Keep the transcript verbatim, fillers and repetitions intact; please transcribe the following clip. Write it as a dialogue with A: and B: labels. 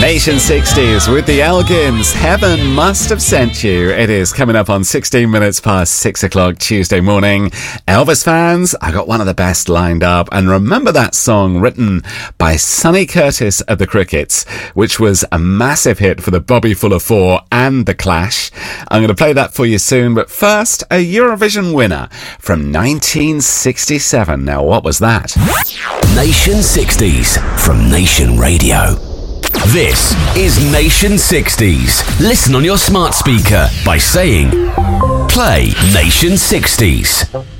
A: Nation sixties with the Elgins. Heaven must have sent you. It is coming up on sixteen minutes past six o'clock Tuesday morning. Elvis fans, I got one of the best lined up. And remember that song written by Sonny Curtis of the Crickets, which was a massive hit for the Bobby Fuller Four and The Clash. I'm going to play that for you soon. But first, a Eurovision winner from nineteen sixty-seven. Now, what was that?
B: Nation sixties from Nation Radio. This is Nation sixties. Listen on your smart speaker by saying, play Nation sixties.